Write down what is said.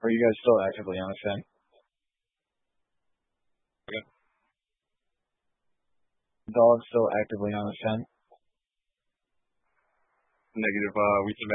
Are you guys still actively on the fence? Okay. Dog still actively on the fence? Negative. We